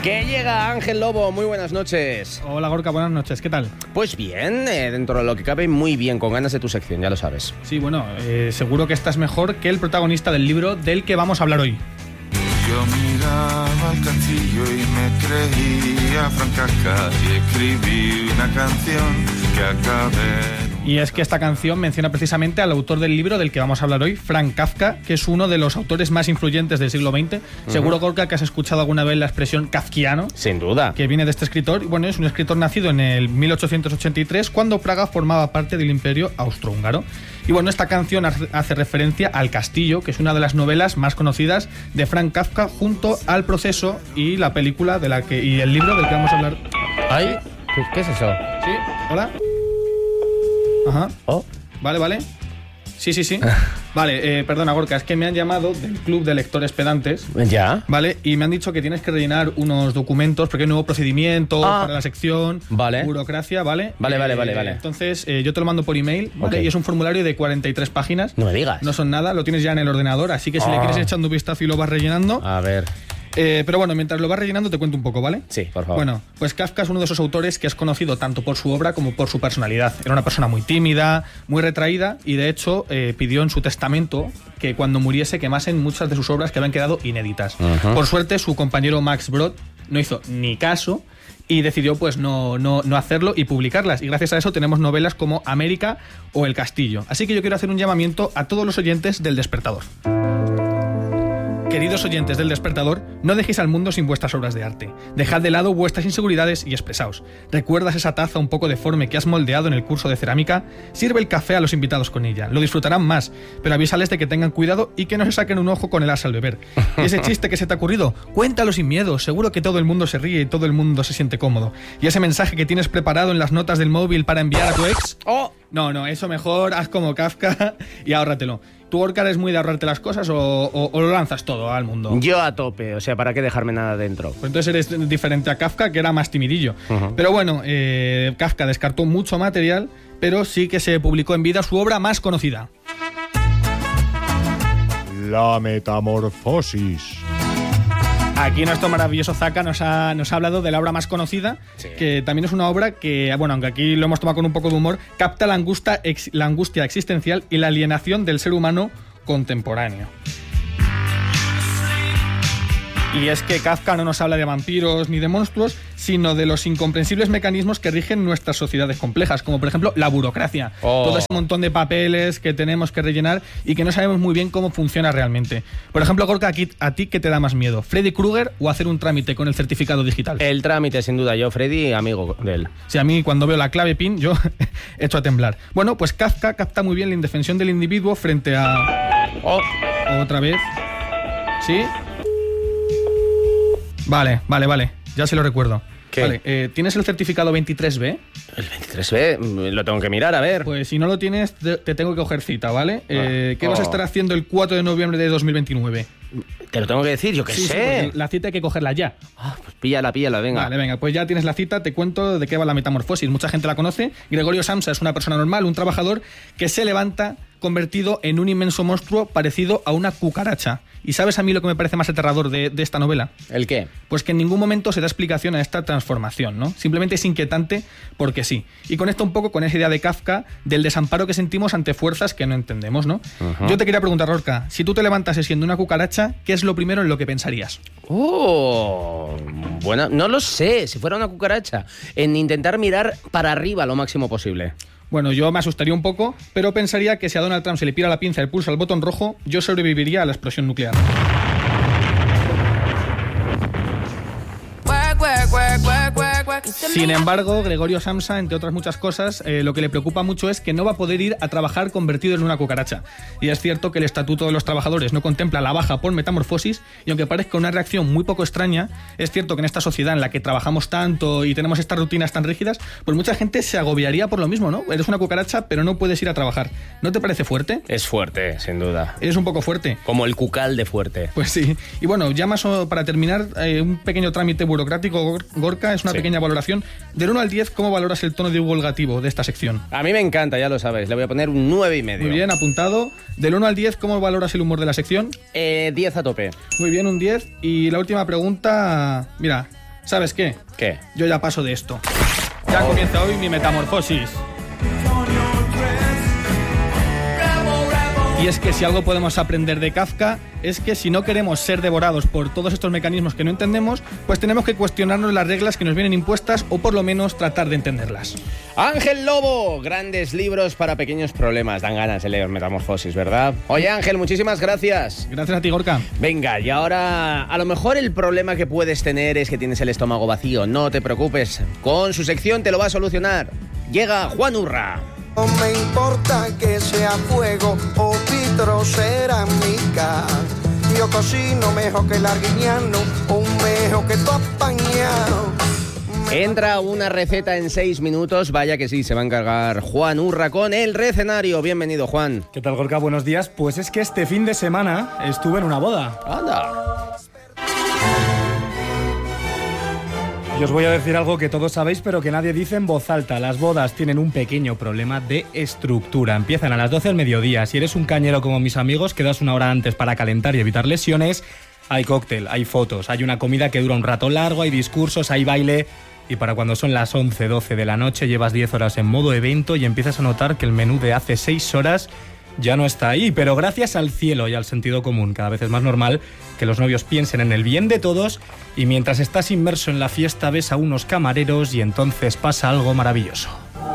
Que llega Ángel Lobo, muy buenas noches. Hola Gorka, buenas noches, ¿qué tal? Pues bien, dentro de lo que cabe muy bien, con ganas de tu sección, ya lo sabes. Sí, bueno, seguro que estás mejor que el protagonista del libro del que vamos a hablar hoy. Yo miraba al castillo y me creía Frank Kafka y escribí una canción que acabé. Y es que esta canción menciona precisamente al autor del libro del que vamos a hablar hoy, Frank Kafka, que es uno de los autores más influyentes del siglo XX. Seguro, Gorka, que has escuchado alguna vez la expresión kafkiano. Sin duda. Que viene de este escritor. Y bueno, es un escritor nacido en el 1883, cuando Praga formaba parte del Imperio Austrohúngaro. Y bueno, esta canción hace referencia al Castillo, que es una de las novelas más conocidas de Frank Kafka, junto al Proceso y la película y el libro del que vamos a hablar. Ay, ¿qué es eso? Sí, hola. Ajá. Oh. Vale. Sí. Vale, perdona, Gorka, es que me han llamado del club de lectores pedantes. ¿Ya? Vale, y me han dicho que tienes que rellenar unos documentos porque hay un nuevo procedimiento para la sección. Vale. Burocracia, ¿vale? Vale. Entonces, yo te lo mando por email, ¿vale? Okay. Y es un formulario de 43 páginas. No me digas. No son nada, lo tienes ya en el ordenador, así que si le quieres echando un vistazo y lo vas rellenando. A ver. Pero bueno, mientras lo vas rellenando te cuento un poco, ¿vale? Sí, por favor. Bueno, pues Kafka es uno de esos autores que es conocido tanto por su obra como por su personalidad. Era una persona muy tímida, muy retraída y de hecho pidió en su testamento que cuando muriese quemasen muchas de sus obras que habían quedado inéditas. Por suerte, su compañero Max Brod no hizo ni caso y decidió pues no hacerlo y publicarlas. Y gracias a eso tenemos novelas como América o El Castillo. Así que yo quiero hacer un llamamiento a todos los oyentes del Despertador. Queridos oyentes del Despertador, no dejéis al mundo sin vuestras obras de arte. Dejad de lado vuestras inseguridades y expresaos. ¿Recuerdas esa taza un poco deforme que has moldeado en el curso de cerámica? Sirve el café a los invitados con ella. Lo disfrutarán más, pero avísales de que tengan cuidado y que no se saquen un ojo con el as al beber. ¿Y ese chiste que se te ha ocurrido? Cuéntalo sin miedo. Seguro que todo el mundo se ríe y todo el mundo se siente cómodo. ¿Y ese mensaje que tienes preparado en las notas del móvil para enviar a tu ex? ¡Oh! No, eso mejor, haz como Kafka y ahórratelo. ¿Tú, Gorka, eres muy de ahorrarte las cosas o lo lanzas todo al mundo? Yo a tope, o sea, ¿para qué dejarme nada dentro? Pues entonces eres diferente a Kafka, que era más timidillo. Pero bueno, Kafka descartó mucho material, pero sí que se publicó en vida su obra más conocida. La metamorfosis. Aquí nuestro maravilloso Zaka nos ha hablado de la obra más conocida, sí, que también es una obra que, bueno, aunque aquí lo hemos tomado con un poco de humor, capta la angustia existencial y la alienación del ser humano contemporáneo. Y es que Kafka no nos habla de vampiros ni de monstruos, sino de los incomprensibles mecanismos que rigen nuestras sociedades complejas, como por ejemplo la burocracia. Todo ese montón de papeles que tenemos que rellenar y que no sabemos muy bien cómo funciona realmente. Por ejemplo, Gorka, ¿a ti qué te da más miedo? ¿Freddy Krueger o hacer un trámite con el certificado digital? El trámite, sin duda. Yo, Freddy, amigo de él. Sí, a mí cuando veo la clave PIN, yo echo a temblar. Bueno, pues Kafka capta muy bien la indefensión del individuo frente a... Otra vez. ¿Sí? Vale, ya se lo recuerdo. ¿Qué? Vale, ¿tienes el certificado 23B? El 23B, lo tengo que mirar, a ver. Pues si no lo tienes, te tengo que coger cita, ¿vale? ¿Qué vas a estar haciendo el 4 de noviembre de 2029? Te lo tengo que decir, yo qué sé. Sí, la cita hay que cogerla ya. Pues píllala, venga. Vale, venga, pues ya tienes la cita, te cuento de qué va la metamorfosis. Mucha gente la conoce. Gregorio Samsa es una persona normal, un trabajador que se levanta convertido en un inmenso monstruo parecido a una cucaracha. ¿Y sabes a mí lo que me parece más aterrador de esta novela? ¿El qué? Pues que en ningún momento se da explicación a esta transformación, ¿no? Simplemente es inquietante porque sí. Y conecta un poco con esa idea de Kafka del desamparo que sentimos ante fuerzas que no entendemos, ¿no? Yo te quería preguntar, Gorka, si tú te levantases siendo una cucaracha, ¿qué es lo primero en lo que pensarías? Bueno, no lo sé. Si fuera una cucaracha, en intentar mirar para arriba lo máximo posible. Bueno, yo me asustaría un poco, pero pensaría que si a Donald Trump se le pira la pinza y pulsa el botón rojo, yo sobreviviría a la explosión nuclear. Sin embargo, Gregorio Samsa, entre otras muchas cosas, lo que le preocupa mucho es que no va a poder ir a trabajar convertido en una cucaracha. Y es cierto que el Estatuto de los Trabajadores no contempla la baja por metamorfosis, y aunque parezca una reacción muy poco extraña, es cierto que en esta sociedad en la que trabajamos tanto y tenemos estas rutinas tan rígidas, pues mucha gente se agobiaría por lo mismo, ¿no? Eres una cucaracha, pero no puedes ir a trabajar. ¿No te parece fuerte? Es fuerte, sin duda. Eres un poco fuerte. Como el cucal de fuerte. Pues sí. Y bueno, ya más para terminar, un pequeño trámite burocrático, Gorka, es una pequeña valoración. Del 1 al 10, ¿cómo valoras el tono divulgativo de esta sección? A mí me encanta, ya lo sabes. Le voy a poner un 9,5. Muy bien, apuntado. Del 1 al 10, ¿cómo valoras el humor de la sección? 10 a tope. Muy bien, un 10. Y la última pregunta... Mira, ¿Sabes qué? ¿Qué? Yo ya paso de esto. Ya comienza hoy mi metamorfosis. Y es que si algo podemos aprender de Kafka es que si no queremos ser devorados por todos estos mecanismos que no entendemos, pues tenemos que cuestionarnos las reglas que nos vienen impuestas o por lo menos tratar de entenderlas. Ángel Lobo, grandes libros para pequeños problemas. Dan ganas de leer Metamorfosis, ¿verdad? Oye, Ángel, muchísimas gracias. Gracias a ti, Gorka. Venga, y ahora a lo mejor el problema que puedes tener es que tienes el estómago vacío. No te preocupes, con su sección te lo va a solucionar. Llega Juan Urra. No me importa que sea fuego o vitrocerámica. Yo cocino mejor que el arguiñano, un mejor que tu apañado. Entra una receta en 6 minutos. Vaya que sí, se va a encargar Juan Urra con el recenario. Bienvenido, Juan. ¿Qué tal, Gorka? Buenos días. Pues es que este fin de semana estuve en una boda. Anda. Y os voy a decir algo que todos sabéis, pero que nadie dice en voz alta. Las bodas tienen un pequeño problema de estructura. Empiezan a las 12 del mediodía. Si eres un cañero como mis amigos, quedas una hora antes para calentar y evitar lesiones. Hay cóctel, hay fotos, hay una comida que dura un rato largo, hay discursos, hay baile. Y para cuando son las 11, 12 de la noche, llevas 10 horas en modo evento y empiezas a notar que el menú de hace 6 horas ya no está ahí. Pero gracias al cielo y al sentido común, cada vez es más normal que los novios piensen en el bien de todos y mientras estás inmerso en la fiesta ves a unos camareros y entonces pasa algo maravilloso.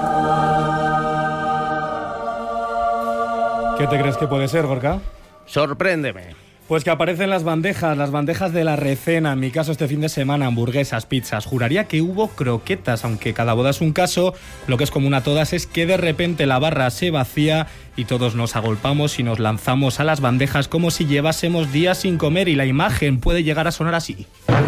¿Qué te crees que puede ser, Gorka? Sorpréndeme. Pues que aparecen las bandejas de la recena, en mi caso este fin de semana, hamburguesas, pizzas. Juraría que hubo croquetas, aunque cada boda es un caso. Lo que es común a todas es que de repente la barra se vacía y todos nos agolpamos y nos lanzamos a las bandejas como si llevásemos días sin comer y la imagen puede llegar a sonar así.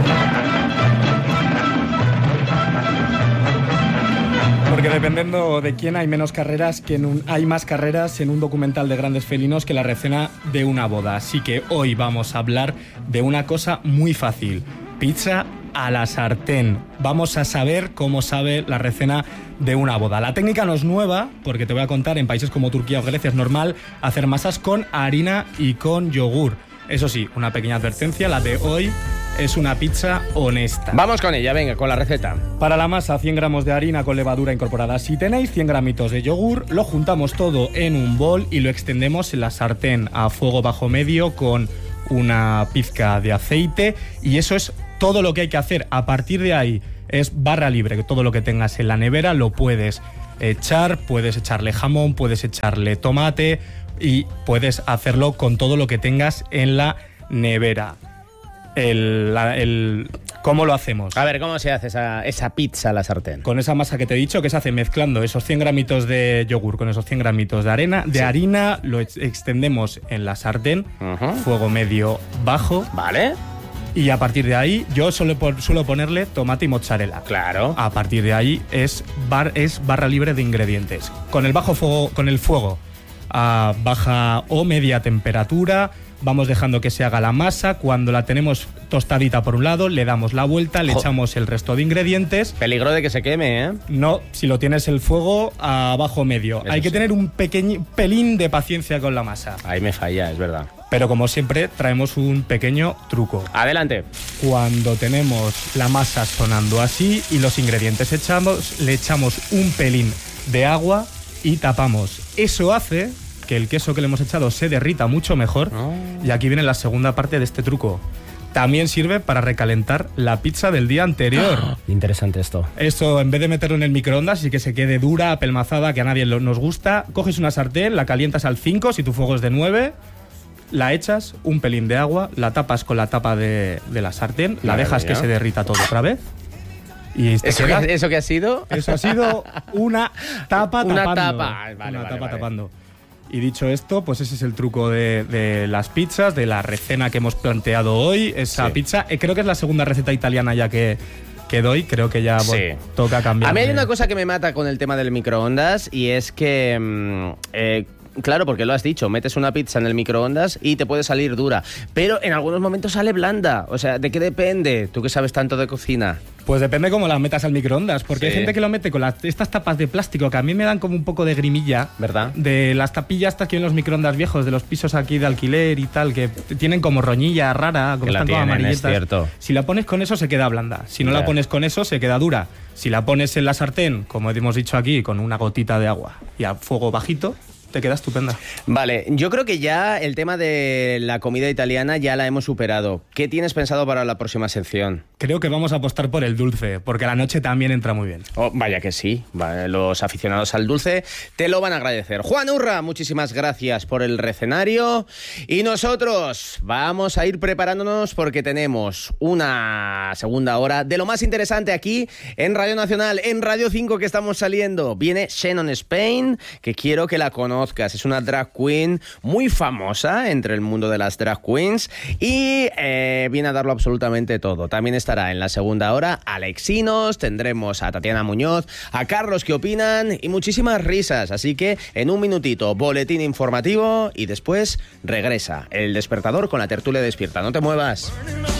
Porque dependiendo de quién hay menos carreras, hay más carreras en un documental de grandes felinos que la recena de una boda. Así que hoy vamos a hablar de una cosa muy fácil: pizza a la sartén. Vamos a saber cómo sabe la recena de una boda. La técnica no es nueva, porque te voy a contar, en países como Turquía o Grecia es normal hacer masas con harina y con yogur. Eso sí, una pequeña advertencia, la de hoy es una pizza honesta. Vamos con ella, venga, con la receta. Para la masa, 100 gramos de harina con levadura incorporada. Si tenéis 100 gramitos de yogur, lo juntamos todo en un bol y lo extendemos en la sartén a fuego bajo medio con una pizca de aceite. Y eso es todo lo que hay que hacer. A partir de ahí es barra libre, que todo lo que tengas en la nevera lo puedes echar. Puedes echarle jamón, puedes echarle tomate y puedes hacerlo con todo lo que tengas en la nevera. ¿Cómo lo hacemos? A ver, ¿cómo se hace esa pizza a la sartén? Con esa masa que te he dicho, que se hace mezclando esos 100 gramitos de yogur con esos 100 gramitos de harina, lo extendemos en la sartén, fuego medio bajo. Vale. Y a partir de ahí, yo suelo ponerle tomate y mozzarella. Claro. A partir de ahí es barra libre de ingredientes. Con el fuego a baja o media temperatura, vamos dejando que se haga la masa. Cuando la tenemos tostadita por un lado, le damos la vuelta, le echamos el resto de ingredientes. Peligro de que se queme, ¿eh? No, si lo tienes el fuego a bajo medio. Eso hay que tener un pelín de paciencia con la masa. Ahí me falla, es verdad. Pero como siempre, traemos un pequeño truco. Adelante. Cuando tenemos la masa sonando así y los ingredientes le echamos un pelín de agua y tapamos. Eso hace que el queso que le hemos echado se derrita mucho mejor. Y aquí viene la segunda parte de este truco. También sirve para recalentar la pizza del día anterior. Interesante esto. Esto, en vez de meterlo en el microondas y que se quede dura, apelmazada, que a nadie nos gusta, coges una sartén, la calientas al 5, si tu fuego es de 9, la echas, un pelín de agua, la tapas con la tapa de la sartén, la dejas que se derrita todo otra vez. Y ¿Eso qué ha sido? Eso ha sido una tapa tapando. Una tapa. Una tapa tapando. Y dicho esto, pues ese es el truco de las pizzas, de la recena que hemos planteado hoy. Esa pizza, creo que es la segunda receta italiana ya que doy. Creo que ya toca cambiar. A mí hay una cosa que me mata con el tema del microondas y es que Claro, porque lo has dicho, metes una pizza en el microondas y te puede salir dura, pero en algunos momentos sale blanda. O sea, ¿de qué depende? Tú que sabes tanto de cocina. Pues depende cómo la metas al microondas, porque hay gente que lo mete con estas tapas de plástico que a mí me dan como un poco de grimilla. ¿Verdad? De las tapillas estas que en los microondas viejos, de los pisos aquí de alquiler y tal, que tienen como roñilla rara, como están como amarillentas. Es cierto. Si la pones con eso se queda blanda, si no la pones con eso se queda dura. Si la pones en la sartén, como hemos dicho aquí, con una gotita de agua y a fuego bajito, te queda estupenda. Vale, yo creo que ya el tema de la comida italiana ya la hemos superado. ¿Qué tienes pensado para la próxima sección? Creo que vamos a apostar por el dulce, porque la noche también entra muy bien. Oh, vaya que sí. Vale, los aficionados al dulce te lo van a agradecer. Juan Urra, muchísimas gracias por el recenario. Y nosotros vamos a ir preparándonos porque tenemos una segunda hora de lo más interesante aquí en Radio Nacional, en Radio 5 que estamos saliendo. Viene Shannon Spain, que quiero que la conozcas. Es una drag queen muy famosa entre el mundo de las drag queens y viene a darlo absolutamente todo. También estará en la segunda hora Alexinos, tendremos a Tatiana Muñoz, a Carlos que opinan y muchísimas risas. Así que en un minutito, boletín informativo y después regresa El Despertador con la tertulia despierta. No te muevas.